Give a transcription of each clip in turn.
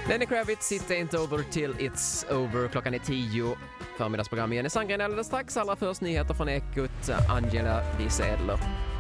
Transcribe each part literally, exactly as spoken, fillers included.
Lenny Kravitz, It Ain't Over Till It's Over. Klockan är tio. Förmiddagsprogram igen i Sandgren alldeles strax. Allra först nyheter från Ekot. Angela Wiesedler.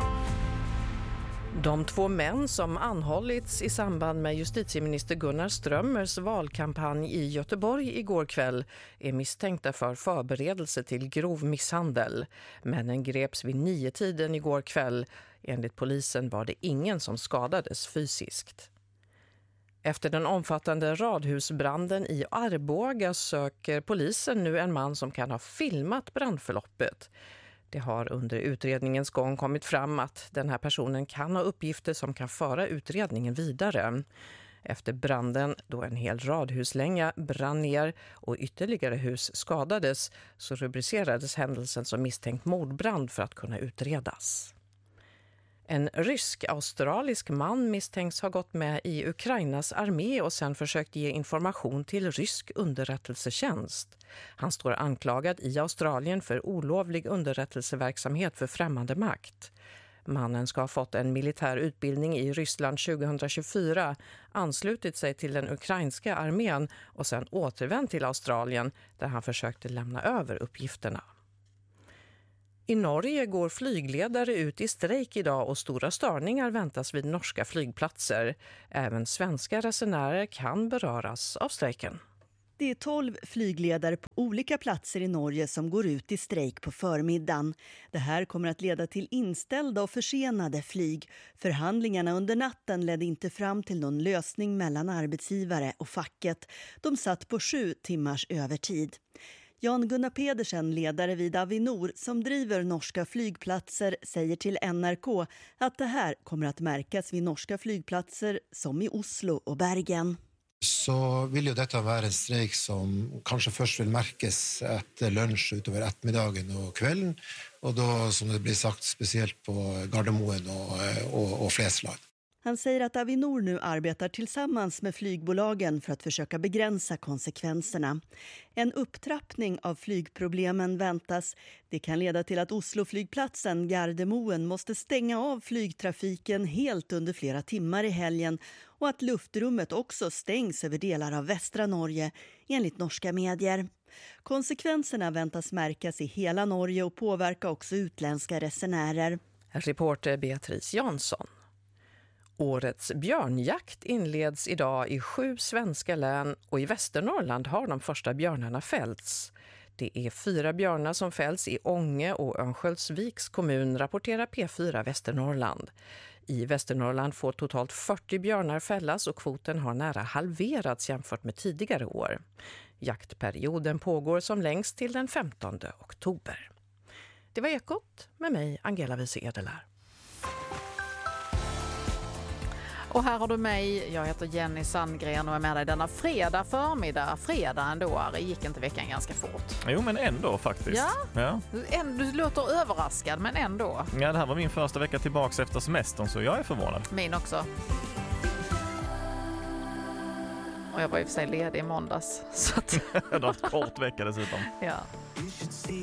De två män som anhållits i samband med justitieminister Gunnar Strömmers valkampanj i Göteborg igår kväll är misstänkta för förberedelse till grov misshandel. Männen greps vid nio tiden igår kväll. Enligt polisen var det ingen som skadades fysiskt. Efter den omfattande radhusbranden i Arboga söker polisen nu en man som kan ha filmat brandförloppet. Det har under utredningens gång kommit fram att den här personen kan ha uppgifter som kan föra utredningen vidare. Efter branden, då en hel radhuslänga brann ner och ytterligare hus skadades, så rubricerades händelsen som misstänkt mordbrand för att kunna utredas. En rysk-australisk man misstänks ha gått med i Ukrainas armé och sen försökt ge information till rysk underrättelsetjänst. Han står anklagad i Australien för olovlig underrättelseverksamhet för främmande makt. Mannen ska ha fått en militär utbildning i Ryssland tjugohundratjugofyra, anslutit sig till den ukrainska armén och sen återvänt till Australien där han försökte lämna över uppgifterna. I Norge går flygledare ut i strejk idag och stora störningar väntas vid norska flygplatser. Även svenska resenärer kan beröras av strejken. Det är tolv flygledare på olika platser i Norge som går ut i strejk på förmiddagen. Det här kommer att leda till inställda och försenade flyg. Förhandlingarna under natten ledde inte fram till någon lösning mellan arbetsgivare och facket. De satt på sju timmars övertid. Jan Gunnar Pedersen, ledare vid Avinor som driver norska flygplatser, säger till N R K att det här kommer att märkas vid norska flygplatser som i Oslo och Bergen. Så vill ju detta vara en strejk som kanske först vill märkas efter lunch utöver eftermiddagen och kvällen och då som det blir sagt speciellt på Gardermoen och, och, och Flesland. Han säger att Avinor nu arbetar tillsammans med flygbolagen för att försöka begränsa konsekvenserna. En upptrappning av flygproblemen väntas. Det kan leda till att Oslo-flygplatsen Gardermoen måste stänga av flygtrafiken helt under flera timmar i helgen och att luftrummet också stängs över delar av västra Norge, enligt norska medier. Konsekvenserna väntas märkas i hela Norge och påverka också utländska resenärer. Reporter Beatrice Jansson. Årets björnjakt inleds idag i sju svenska län och i Västernorrland har de första björnarna fällts. Det är fyra björnar som fälls i Ånge och Örnsköldsviks kommun, rapporterar P fyra Västernorrland. I Västernorrland får totalt fyrtio björnar fällas och kvoten har nära halverats jämfört med tidigare år. Jaktperioden pågår som längst till den femtonde oktober. Det var Ekot med mig, Angela Wiesedler. Och här har du mig, jag heter Jenny Sandgren och är med dig denna fredag förmiddag. Fredag ändå, det gick inte veckan ganska fort. Jo, men ändå faktiskt. Ja, ja. Du, du låter överraskad, men ändå. Ja, det här var min första vecka tillbaka efter semestern, så jag är förvånad. Min också. Och jag var i och för sig ledig i måndags. Så att... Du har haft kort vecka dessutom. Ja.